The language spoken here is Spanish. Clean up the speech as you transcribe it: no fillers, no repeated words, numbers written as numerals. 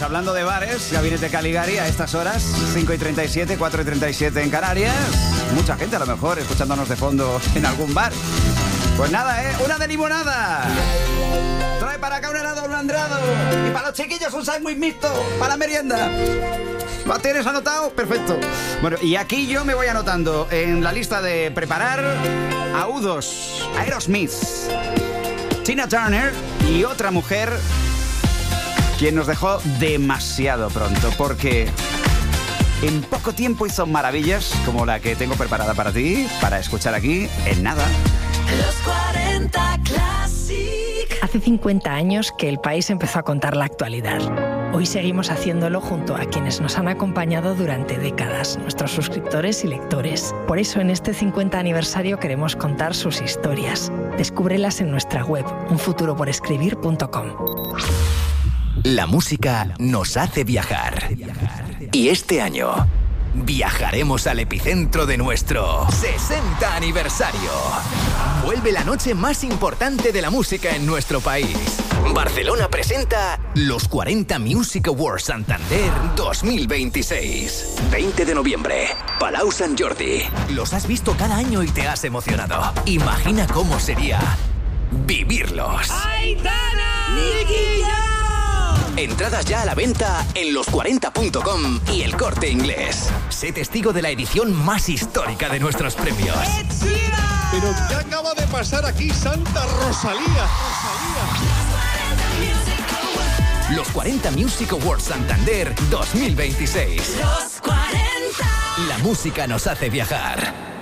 hablando de bares, Gabinete Caligari a estas horas, 5:37, 4:37 en Canarias. Mucha gente a lo mejor escuchándonos de fondo en algún bar. Pues nada, una de limonada. Trae para acá un helado, un andrado. Y para los chiquillos un sándwich mixto, para la merienda. ¿Lo tienes anotado? Perfecto. Bueno, y aquí yo me voy anotando en la lista de preparar a U2, Aerosmith, Tina Turner y otra mujer quien nos dejó demasiado pronto, porque en poco tiempo hizo maravillas como la que tengo preparada para ti, para escuchar aquí en nada. Los 40 Classic. Hace 50 años que el país empezó a contar la actualidad. Hoy seguimos haciéndolo junto a quienes nos han acompañado durante décadas, nuestros suscriptores y lectores. Por eso en este 50 aniversario queremos contar sus historias. Descúbrelas en nuestra web, unfuturoporescribir.com. La música nos hace viajar. Y este año viajaremos al epicentro de nuestro 60 aniversario. Vuelve la noche más importante de la música en nuestro país. Barcelona presenta los 40 Music Awards Santander 2026. 20 de noviembre, Palau Sant Jordi. Los has visto cada año y te has emocionado. Imagina cómo sería vivirlos. ¡Aitana! ¡Nicky Jam! Entradas ya a la venta en los40.com y El Corte Inglés. Sé testigo de la edición más histórica de nuestros premios. ¿Pero qué acaba de pasar aquí, Santa Rosalía? Los 40 Music Awards Santander 2026. Los 40. La música nos hace viajar.